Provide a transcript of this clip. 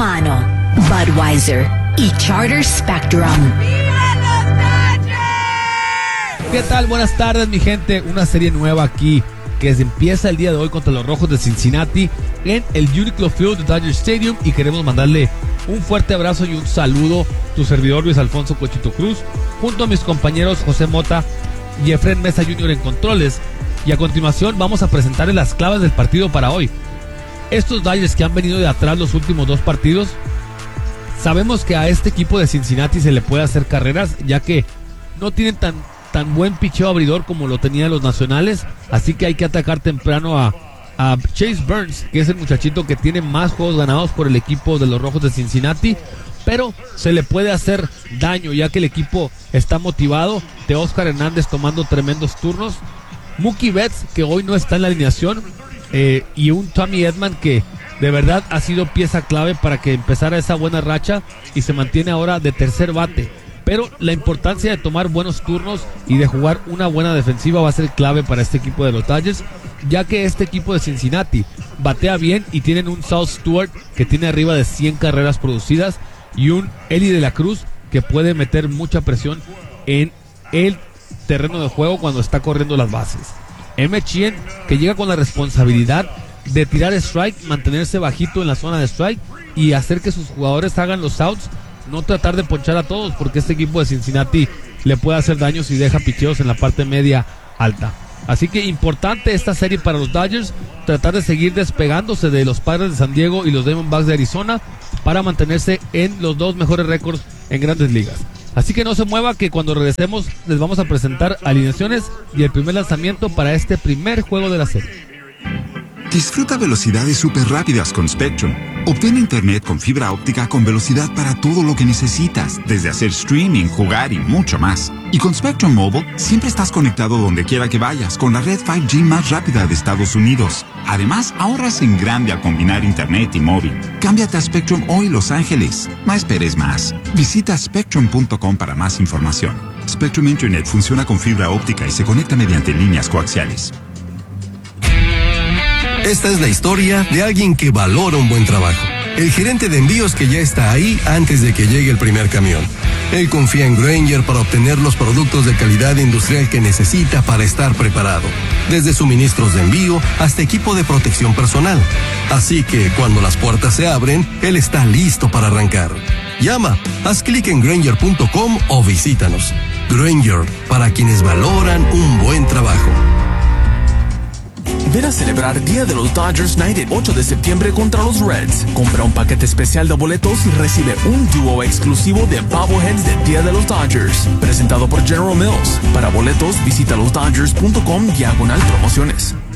mano, Budweiser y Charter Spectrum. ¿Qué tal? Buenas tardes, mi gente. Una serie nueva aquí que se empieza el día de hoy contra los Rojos de Cincinnati en el Uniqlo Field de Dodger Stadium, y queremos mandarle un fuerte abrazo y un saludo tu servidor Luis Alfonso Cochito Cruz, junto a mis compañeros José Mota y Efren Mesa Jr. en controles. Y a continuación vamos a presentarles las claves del partido para hoy. Estos Dodgers que han venido de atrás los últimos dos partidos, sabemos que a este equipo de Cincinnati se le puede hacer carreras, ya que no tienen tan buen picheo abridor como lo tenían los nacionales, así que hay que atacar temprano a Chase Burns, que es el muchachito que tiene más juegos ganados por el equipo de los Rojos de Cincinnati, pero se le puede hacer daño ya que el equipo está motivado. Teóscar Hernández tomando tremendos turnos, Mookie Betts, que hoy no está en la alineación, y un Tommy Edman que de verdad ha sido pieza clave para que empezara esa buena racha y se mantiene ahora de tercer bate. Pero la importancia de tomar buenos turnos y de jugar una buena defensiva va a ser clave para este equipo de los Dodgers, ya que este equipo de Cincinnati batea bien y tienen un Sal Stewart que tiene arriba de 100 carreras producidas y un Eli de la Cruz que puede meter mucha presión en el terreno de juego cuando está corriendo las bases. M. Chien, que llega con la responsabilidad de tirar strike, mantenerse bajito en la zona de strike y hacer que sus jugadores hagan los outs, no tratar de ponchar a todos, porque este equipo de Cincinnati le puede hacer daño si deja picheos en la parte media alta. Así que importante esta serie para los Dodgers, tratar de seguir despegándose de los Padres de San Diego y los Diamondbacks de Arizona para mantenerse en los dos mejores récords en Grandes Ligas. Así que no se mueva, que cuando regresemos les vamos a presentar alineaciones y el primer lanzamiento para este primer juego de la serie. Disfruta velocidades súper rápidas con Spectrum. Obtén internet con fibra óptica con velocidad para todo lo que necesitas, desde hacer streaming, jugar y mucho más. Y con Spectrum Mobile, siempre estás conectado donde quiera que vayas, con la red 5G más rápida de Estados Unidos. Además, ahorras en grande al combinar internet y móvil. Cámbiate a Spectrum hoy, Los Ángeles. No esperes más. Visita spectrum.com para más información. Spectrum Internet funciona con fibra óptica y se conecta mediante líneas coaxiales. Esta es la historia de alguien que valora un buen trabajo. El gerente de envíos que ya está ahí antes de que llegue el primer camión. Él confía en Grainger para obtener los productos de calidad industrial que necesita para estar preparado. Desde suministros de envío hasta equipo de protección personal. Así que cuando las puertas se abren, él está listo para arrancar. Llama, haz clic en Grainger.com o visítanos. Grainger, para quienes valoran un buen trabajo. Ven a celebrar Día de los Dodgers Night el 8 de septiembre contra los Reds. Compra un paquete especial de boletos y recibe un dúo exclusivo de bobbleheads de Día de los Dodgers. Presentado por General Mills. Para boletos, visita losdodgers.com/promociones.